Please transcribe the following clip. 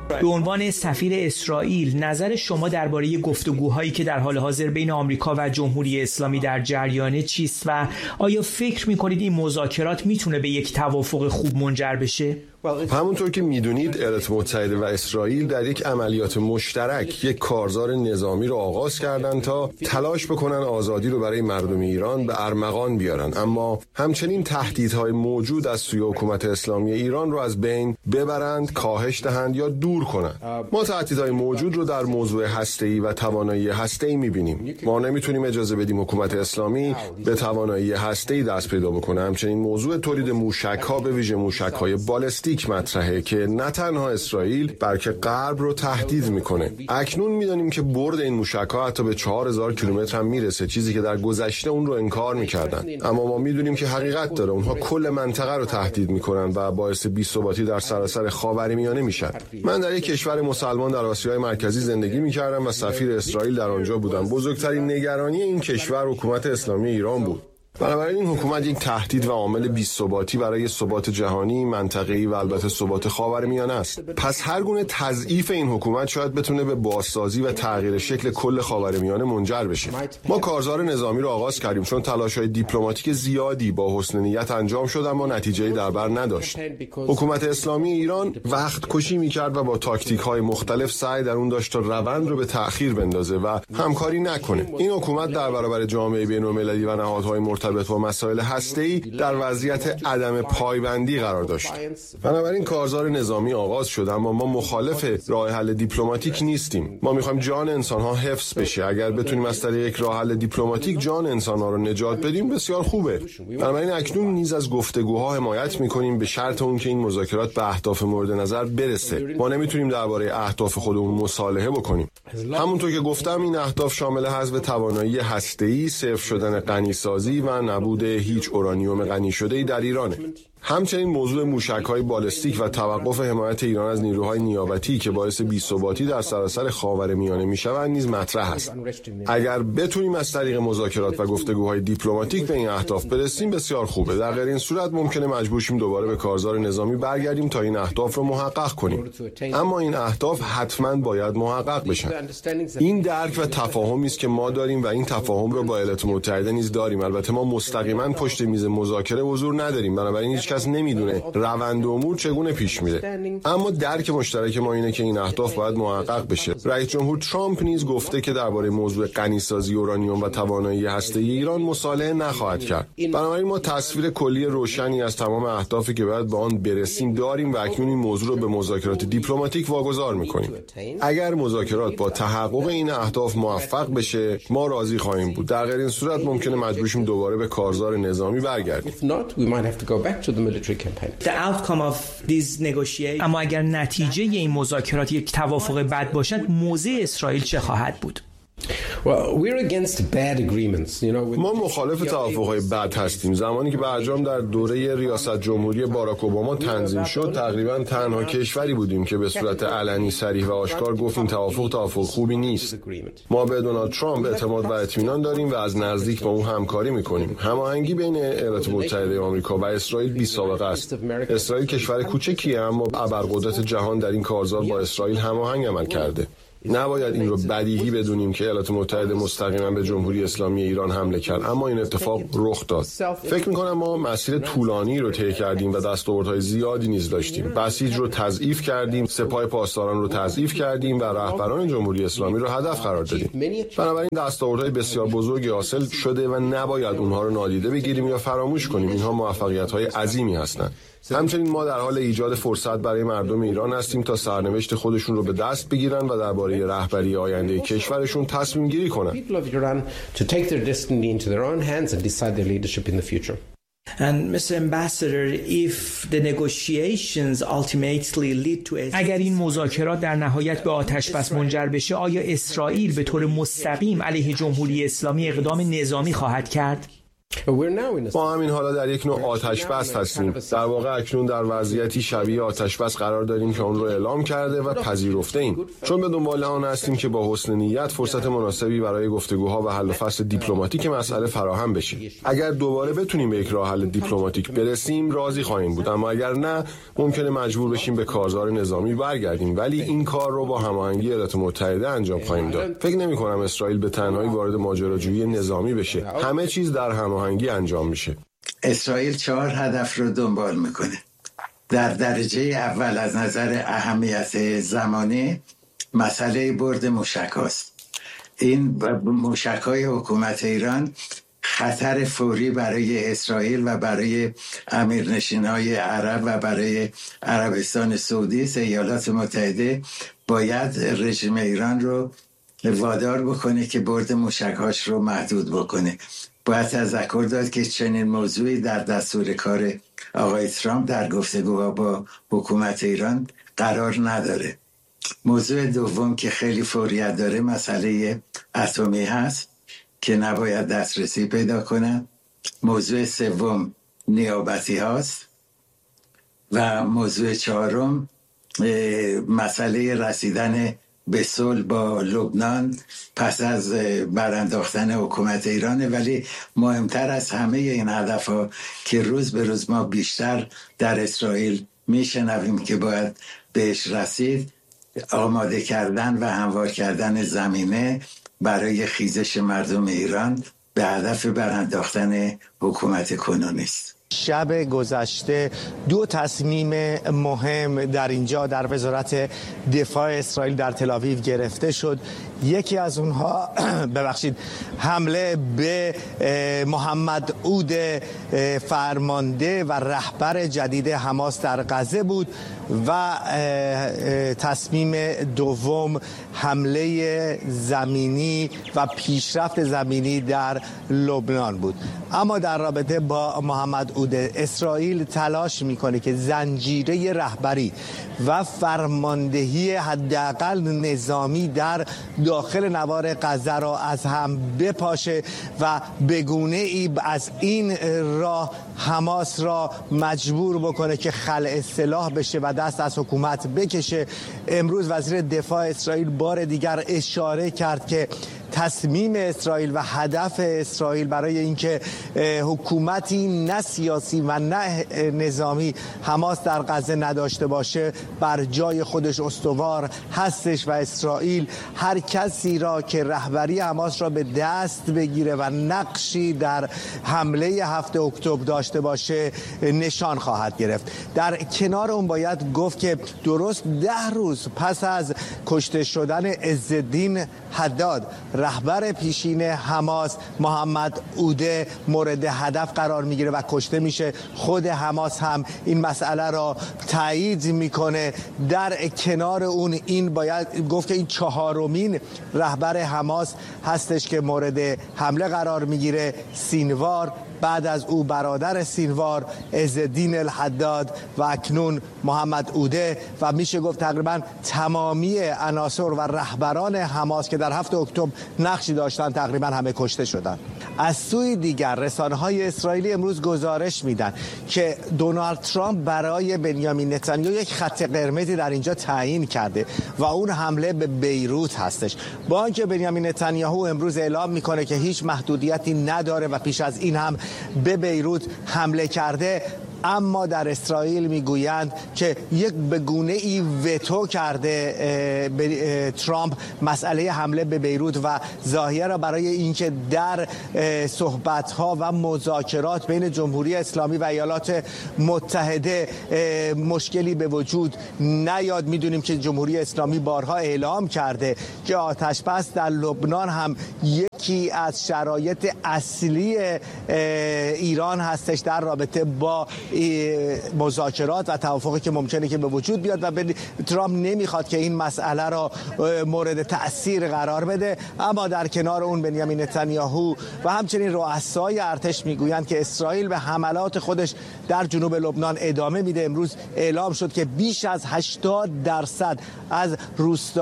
به عنوان سفیر اسرائیل، نظر شما درباره گفتگوهایی که در حال حاضر بین آمریکا و جمهوری اسلامی در جریانه چیست و آیا فکر می‌کنید این مذاکرات میتونه به یک توافق خوب منجر بشه؟ همونطور که میدونید ایالات متحده و اسرائیل در یک عملیات مشترک یک کارزار نظامی رو آغاز کردن تا تلاش بکنن آزادی رو برای مردم ایران به ارمغان بیارن، اما همچنین تهدیدهای موجود از سوی حکومت اسلامی ایران رو از بین ببرند، کاهش دهند یا دور کنند. ما تهدیدهای موجود رو در موضوع هسته‌ای و توانایی هسته‌ای میبینیم. ما نمیتونیم اجازه بدیم حکومت اسلامی به توانایی هسته‌ای دست پیدا بکنه. همچنین موضوع تولید موشک‌ها، به ویژه موشک‌های بالستیک مطرحه که نه تنها اسرائیل بلکه غرب رو تهدید میکنه. اکنون میدونیم که برد این موشک‌ها حتی به 4000 کیلومتر هم میرسه، چیزی که در گذشته اون رو انکار میکردن. اما ما میدونیم که حقیقت داره. اونها کل منطقه رو تهدید میکنن و باعث بی‌ثباتی در سراسر خاورمیانه میشن. من در یک کشور مسلمان در آسیای مرکزی زندگی میکردم و سفیر اسرائیل در آنجا بودم. بزرگترین نگرانی این کشور حکومت اسلامی ایران بود. بنابراین این حکومت یک تهدید و عامل بی‌ثباتی برای ثبات جهانی، منطقه‌ای و البته ثبات خاورمیانه است. پس هر گونه تضعیف این حکومت شاید بتونه به بازسازی و تغییر شکل کل خاورمیانه منجر بشه. ما کارزار نظامی رو آغاز کردیم چون تلاش‌های دیپلماتیک زیادی با حسن نیت انجام شد اما نتیجه‌ای در بر نداشت. حکومت اسلامی ایران وقت کشی می‌کرد و با تاکتیک‌های مختلف سعی در اون داشت تا روند رو به تأخیر بندازه و همکاری نکنه. این حکومت در برابر جامعه بین‌المللی و نهادهای مرتبط با مسائل هسته‌ای در وضعیت عدم پایبندی قرار داشت. بنابراین کارزار نظامی آغاز شد، اما ما مخالف راه حل دیپلماتیک نیستیم. ما می‌خوایم جان انسان‌ها حفظ بشه. اگر بتونیم از طریق یک راه حل دیپلماتیک جان انسان‌ها رو نجات بدیم بسیار خوبه. بنابراین اکنون نیز از گفتگوها حمایت می‌کنیم به شرط اون که این مذاکرات به اهداف مورد نظر برسه. ما نمی‌تونیم درباره اهداف خودمون مصالحه بکنیم. همونطور که گفتم این اهداف شامل حذف توانایی هسته‌ای، صفر شدن غنیسازی و نبود هیچ اورانیوم غنی شده‌ای در ایرانه. همچنین موضوع موشک‌های بالستیک و توقف حمایت ایران از نیروهای نیابتی که باعث بی‌ثباتی در سراسر خاورمیانه می‌شوند نیز مطرح است. اگر بتونیم از طریق مذاکرات و گفتگوهای دیپلماتیک به این اهداف برسیم بسیار خوبه. در غیر این صورت ممکنه مجبور شیم دوباره به کارزار نظامی برگردیم تا این اهداف رو محقق کنیم. اما این اهداف حتماً باید محقق بشن. این درک و تفاهمی است که ما داریم و این تفاهم رو با ایالات متحده نیز داریم. البته ما مستقیما پشت میز مذاکره حضور نداریم، بنابراین هیچ کس نمیدونه روند امور چگونه پیش میره. اما درک مشترک ما اینه که این اهداف باید محقق بشه. رئیس جمهور ترامپ نیز گفته که درباره موضوع غنیسازی اورانیوم و توانایی هسته‌ای ایران مصالحه نخواهد کرد. بنابراین ما تصویر کلی روشنی از تمام اهدافی که باید به آن برسیم داریم و اکنون این موضوع رو به مذاکرات دیپلماتیک واگذار می‌کنیم. اگر مذاکرات با تحقق این اهداف موفق بشه ما راضی خواهیم بود. در غیر این صورت ممکنه مجبور شیم دوباره به کارزار نظامی برگردیم. اما اگر نتیجه این مذاکرات یک توافق بد باشد موضع اسرائیل چه خواهد بود؟ ما مخالف توافق‌های بد هستیم. زمانی که برجام در دوره ریاست جمهوری باراک اوباما تنظیم شد تقریبا تنها کشوری بودیم که به صورت علنی صریح و آشکار گفت این توافق خوبی نیست. ما به دونالد ترامپ اعتماد و اطمینان داریم و از نزدیک با اون همکاری می‌کنیم. هماهنگی بین ایالات متحده آمریکا و اسرائیل بی‌سابقه است. اسرائیل کشور کوچکیه اما ابرقدرت جهان در این کارزار با اسرائیل هماهنگ عمل کرده. نباید این رو بدیهی بدونیم که ایالات متحده مستقیما به جمهوری اسلامی ایران حمله کرد، اما این اتفاق رخ داد. فکر می‌کنم ما مسیر طولانی رو طی کردیم و دستاوردهای زیادی نیز داشتیم. بسیج رو تضعیف کردیم، سپاه پاسداران رو تضعیف کردیم و رهبران جمهوری اسلامی رو هدف قرار دادیم. بنابراین دستاوردهای بسیار بزرگی حاصل شده و نباید اونها رو نادیده بگیریم یا فراموش کنیم. اینها موفقیت‌های عظیمی هستند. همچنین ما در حال ایجاد فرصت برای مردم ایران هستیم تا سرنوشت خودشون رو به دست بگیرن و درباره رهبری آینده کشورشون تصمیم گیری کنن. اگر این مذاکرات در نهایت به آتش‌بس منجر بشه آیا اسرائیل به طور مستقیم علیه جمهوری اسلامی اقدام نظامی خواهد کرد؟ ما همین حالا در یک نوع آتش بس هستیم. در واقع اکنون در وضعیتی شبیه آتش بس قرار داریم که اون رو اعلام کرده و پذیرفته ایم. چون به دنبال آن هستیم که با حسن نیت فرصت مناسبی برای گفتگوها و حل و فصل دیپلماتیک مسئله فراهم بشه. اگر دوباره بتونیم به یک راه حل دیپلماتیک برسیم راضی خواهیم بود، اما اگر نه ممکنه مجبور بشیم به کارزار نظامی برگردیم، ولی این کار رو با هماهنگی ایالات متحده انجام خواهیم داد. فکر نمی‌کنم اسرائیل به تنهایی وارد ماجراجویی نظامی بشه. همه چیز در هماهنگی انجام میشه. اسرائیل 4 هدف رو دنبال میکنه. در درجه اول از نظر اهمیت زمانی مسئله برد موشک‌هاست. این موشک‌های حکومت ایران خطر فوری برای اسرائیل و برای امیرنشین‌های عرب و برای عربستان سعودی است. ایالات متحده باید رژیم ایران رو وادار بکنه که برد موشک‌هاش رو محدود بکنه. باید تذکر داد که چنین موضوعی در دستور کار آقای ترامپ در گفتگوها با حکومت ایران قرار نداره. موضوع دوم که خیلی فوریت داره مسئله اتمی هست که نباید دسترسی پیدا کنن. موضوع سوم نیابتی هاست و موضوع چهارم مسئله رسیدن به صلح با لبنان پس از برانداختن حکومت ایرانه. ولی مهمتر از همه این هدفها که روز به روز ما بیشتر در اسرائیل میشنویم که باید بهش رسید، آماده کردن و هموار کردن زمینه برای خیزش مردم ایران به هدف برانداختن حکومت کنونی است. شب گذشته 2 تصمیم مهم در اینجا در وزارت دفاع اسرائیل در تل‌آویو گرفته شد. یکی از اونها حمله به محمد عود فرمانده و رهبر جدید حماس در غزه بود و تصمیم دوم حمله زمینی و پیشرفت زمینی در لبنان بود. اما در رابطه با محمد عود اسرائیل تلاش میکنه که زنجیره رهبری و فرماندهی حداقل نظامی در داخل نوار غزه را از هم بپاشه و به گونه‌ای از این راه حماس را مجبور بکنه که خلع سلاح بشه و دست از حکومت بکشه. امروز وزیر دفاع اسرائیل بار دیگر اشاره کرد که تصمیم اسرائیل و هدف اسرائیل برای اینکه حکومتی نه سیاسی و نه نظامی حماس در غزه نداشته باشه بر جای خودش استوار هستش و اسرائیل هر کسی را که رهبری حماس را به دست بگیره و نقشی در حمله 7 اکتبر داشته باشه نشان خواهد گرفت. در کنار اون باید گفت که درست 10 روز پس از کشته شدن عزالدین حداد رهبر پیشین حماس، محمد عوده مورد هدف قرار میگیره و کشته میشه. خود حماس هم این مسئله را تایید میکنه. در کنار اون این باید گفت که این 4مین رهبر حماس هستش که مورد حمله قرار میگیره. سینوار، بعد از او برادر سینوار عزالدین الحداد و اکنون محمد عوده و میشه گفت تقریبا تمامی عناصر و رهبران حماس که در 7 اکتبر نقشی داشتن تقریبا همه کشته شدن. از سوی دیگر رسانه‌های اسرائیلی امروز گزارش میدن که دونالد ترامپ برای بنیامین نتانیاهو یک خط قرمزی در اینجا تعیین کرده و اون حمله به بیروت هستش. با اینکه بنیامین نتانیاهو امروز اعلام میکنه که هیچ محدودیتی نداره و پیش از این هم به بیروت حمله کرده، اما در اسرائیل میگویند که یک بگونه‌ای وتو کرده ترامپ مسئله حمله به بیروت و ظاهرا برای اینکه در صحبت‌ها و مذاکرات بین جمهوری اسلامی و ایالات متحده مشکلی به وجود نیاد. میدونیم که جمهوری اسلامی بارها اعلام کرده که آتش بس در لبنان هم یکی از شرایط اصلی ایران هستش در رابطه با مذاکرات و توافقی که ممکنه که به وجود بیاد و ترامپ نمیخواد که این مسئله را مورد تأثیر قرار بده. اما در کنار اون بنیامین نتانیاهو و همچنین رؤسای ارتش میگویند که اسرائیل به حملات خودش در جنوب لبنان ادامه میده. امروز اعلام شد که بیش از 80% از روستا